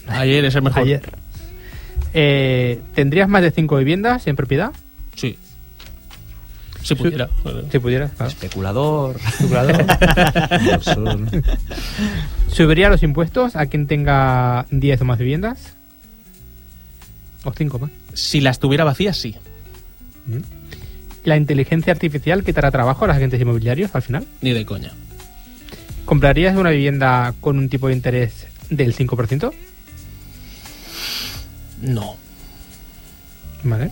Ayer es el mejor. Ayer. ¿Tendrías más de 5 viviendas en propiedad? Sí. Si pudiera. Si pudieras, claro. Especulador. ¿Subiría los impuestos a quien tenga 10 o más viviendas? ¿O 5 más? Si las tuviera vacías, sí. ¿La inteligencia artificial quitará trabajo a los agentes inmobiliarios al final? Ni de coña. ¿Comprarías una vivienda con un tipo de interés del 5%? No. Vale.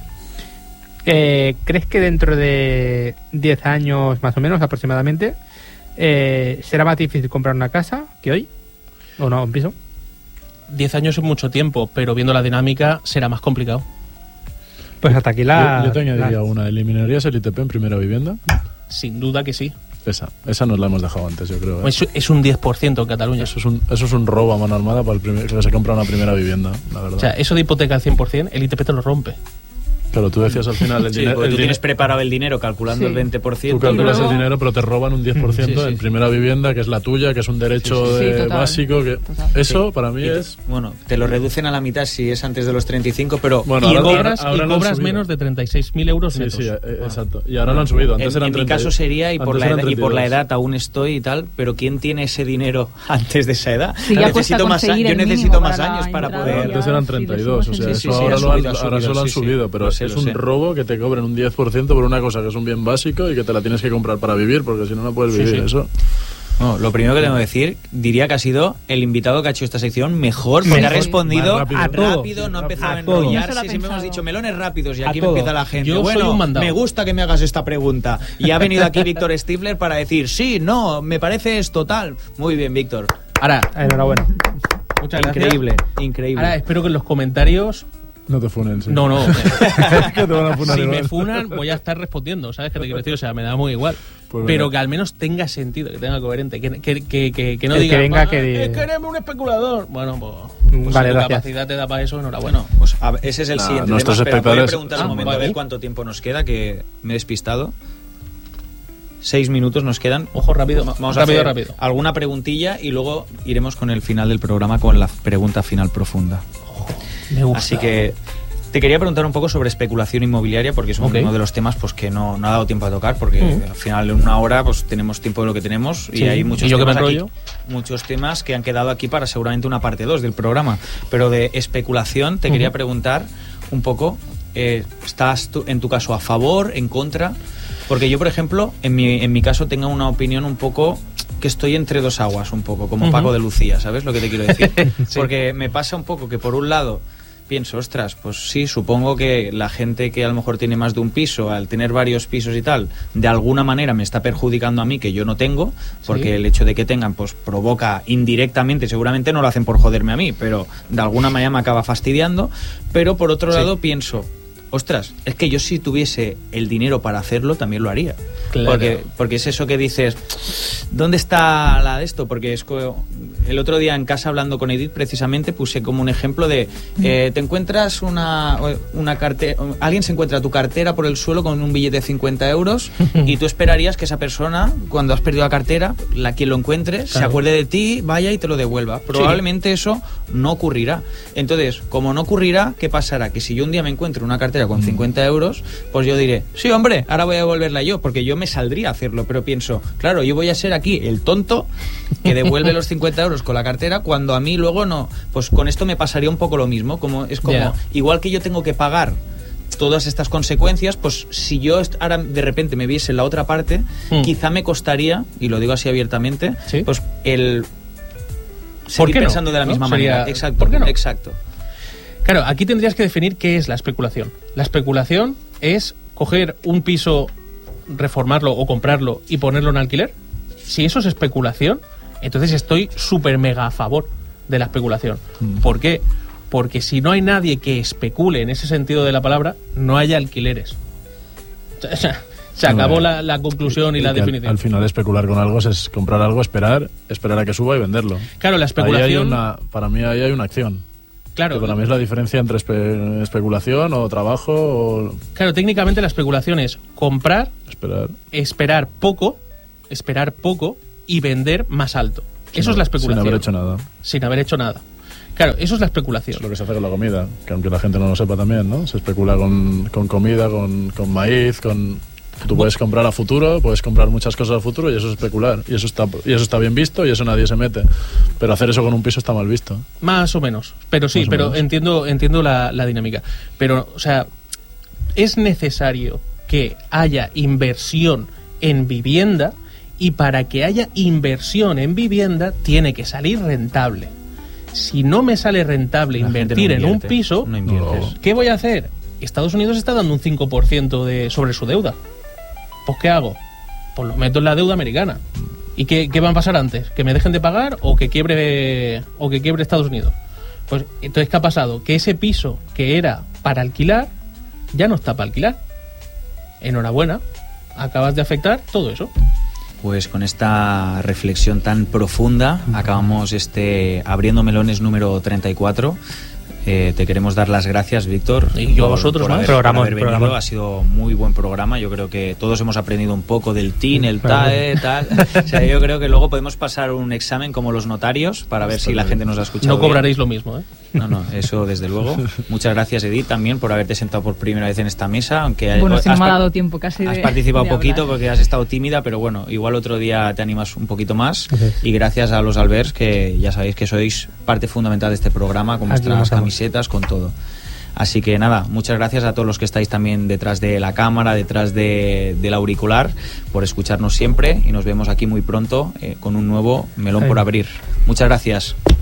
¿Crees que dentro de 10 años, más o menos, aproximadamente, será más difícil comprar una casa que hoy? ¿O no, un piso? 10 años es mucho tiempo, pero viendo la dinámica será más complicado. Pues hasta aquí Yo te añadiría una. ¿Eliminarías el ITP en primera vivienda? Sin duda que sí. Esa nos la hemos dejado antes, yo creo. Es un 10% en Cataluña. Eso es un robo a mano armada para el que se compra una primera vivienda, la verdad. O sea, eso de hipoteca al 100%, el ITP te lo rompe. Claro, tú decías al final el dinero. Tú tienes preparado el dinero calculando el 20%. Tú calculas el dinero, pero te roban un 10% en primera vivienda, que es la tuya, que es un derecho básico. Eso para mí es. Bueno, te lo reducen a la mitad si es antes de los 35, pero. Bueno, y cobras menos de 36.000 euros netos. Sí, exacto. Y ahora lo han subido. Antes eran en mi caso sería, y por la edad aún estoy y tal, pero ¿quién tiene ese dinero antes de esa edad? Sí, yo necesito más años para poder. Antes eran 32, o sea, eso ahora solo han subido, pero es un robo que te cobren un 10% por una cosa que es un bien básico y que te la tienes que comprar para vivir, porque si no, no puedes vivir eso. No, lo primero que tengo que decir, diría que ha sido el invitado que ha hecho esta sección mejor, porque ha respondido rápido, no ha empezado a enrollarse. Siempre hemos dicho melones rápidos y aquí me empieza la gente. Bueno, me gusta que me hagas esta pregunta. Y ha venido aquí Víctor Stifler para decir, sí, no, me parece esto tal. Muy bien, Víctor. Ahora, enhorabuena. Muchas gracias. Increíble. Ahora espero que en los comentarios... No te funen, sí. No. Que te van a funar si igual. me funan, voy a estar respondiendo, ¿sabes qué te quiero decir? O sea, me da muy igual. Pues pero que al menos tenga sentido, que tenga coherente, que no diga, que venga es que eres un especulador. Bueno, pues vale, si tu gracias. capacidad te da para eso, enhorabuena. Pues ese es el siguiente nuestros tema. Espera, voy a espectadores... preguntar un momento a ver cuánto tiempo nos queda, que me he despistado. 6 minutos nos quedan. Ojo, rápido. Vamos a hacer alguna preguntilla y luego iremos con el final del programa con la pregunta final profunda. Me gusta. Así que te quería preguntar un poco sobre especulación inmobiliaria, porque es uno de los temas pues que no ha dado tiempo a tocar, porque al final en una hora pues tenemos tiempo de lo que tenemos y hay muchos temas que han quedado aquí para seguramente una parte 2 del programa. Pero de especulación te quería preguntar un poco, ¿estás tú, en tu caso, a favor, en contra? Porque yo, por ejemplo, en mi caso tengo una opinión un poco que estoy entre dos aguas, un poco, como Paco de Lucía, ¿sabes lo que te quiero decir? Porque me pasa un poco que por un lado pienso, ostras, pues sí, supongo que la gente que a lo mejor tiene más de un piso, al tener varios pisos y tal, de alguna manera me está perjudicando a mí, que yo no tengo, porque el hecho de que tengan, pues provoca indirectamente, seguramente no lo hacen por joderme a mí, pero de alguna manera me acaba fastidiando. Pero por otro lado pienso, ostras, es que yo si tuviese el dinero para hacerlo también lo haría. Claro. Porque es eso que dices, ¿dónde está la de esto? Porque es el otro día en casa hablando con Edith precisamente puse como un ejemplo de te encuentras una cartera, alguien se encuentra tu cartera por el suelo con un billete de 50 euros y tú esperarías que esa persona, cuando has perdido la cartera, quien lo encuentre, se acuerde de ti, vaya y te lo devuelva. Probablemente eso no ocurrirá. Entonces, como no ocurrirá, ¿qué pasará? Que si yo un día me encuentro una cartera con 50 euros, pues yo diré, sí, hombre, ahora voy a devolverla yo, porque yo me saldría a hacerlo, pero pienso, claro, yo voy a ser aquí el tonto que devuelve los 50 euros con la cartera cuando a mí luego no. Pues con esto me pasaría un poco lo mismo, igual que yo tengo que pagar todas estas consecuencias, pues si yo ahora de repente me viese en la otra parte, quizá me costaría, y lo digo así abiertamente, pues el seguir pensando de la misma manera. Exacto. ¿Por qué no? Exacto. Claro, aquí tendrías que definir qué es la especulación. La especulación es coger un piso, reformarlo o comprarlo y ponerlo en alquiler. Si eso es especulación, entonces estoy súper mega a favor de la especulación. ¿Por qué? Porque si no hay nadie que especule en ese sentido de la palabra, no hay alquileres. Se acabó la conclusión y la definición. Al final especular con algo es comprar algo, esperar a que suba y venderlo. Claro, la especulación... para mí ahí hay una acción. Claro. Que para mí es la diferencia entre especulación o trabajo. Claro, técnicamente la especulación es comprar, esperar poco y vender más alto. Eso es la especulación. Sin haber hecho nada. Sin haber hecho nada. Claro, eso es la especulación. Es lo que se hace con la comida, que aunque la gente no lo sepa también, ¿no? Se especula con comida, con maíz, Tú puedes comprar a futuro, puedes comprar muchas cosas a futuro y eso es especular. Y eso está bien visto y eso nadie se mete. Pero hacer eso con un piso está mal visto. Más o menos. Pero sí, pero entiendo la dinámica. Pero, o sea, es necesario que haya inversión en vivienda y para que haya inversión en vivienda tiene que salir rentable. Si no me sale rentable invertir en un piso, ¿qué voy a hacer? Estados Unidos está dando un 5% sobre su deuda. Pues ¿qué hago? Pues lo meto en la deuda americana. ¿Y qué va a pasar antes? ¿Que me dejen de pagar o que quiebre Estados Unidos? Pues entonces, ¿qué ha pasado? Que ese piso que era para alquilar ya no está para alquilar. Enhorabuena, acabas de afectar todo eso. Pues con esta reflexión tan profunda acabamos Abriendo Melones número 34. Te queremos dar las gracias, Víctor. Y yo a vosotros, por haber venido. Ha sido muy buen programa. Yo creo que todos hemos aprendido un poco del TIN, el TAE, tal. O sea, yo creo que luego podemos pasar un examen como los notarios para ver si la gente nos ha escuchado. No cobraréis lo mismo, ¿eh? No, eso desde luego. Muchas gracias, Edith, también por haberte sentado por primera vez en esta mesa. Aunque bueno, si no me ha dado tiempo casi has participado poquito porque has estado tímida, pero bueno, igual otro día te animas un poquito más. Y gracias a los Alberts, que ya sabéis que sois parte fundamental de este programa, con vuestras camisetas, con todo. Así que nada, muchas gracias a todos los que estáis también detrás de la cámara, detrás del auricular, por escucharnos siempre, y nos vemos aquí muy pronto con un nuevo Melón por abrir. Muchas gracias.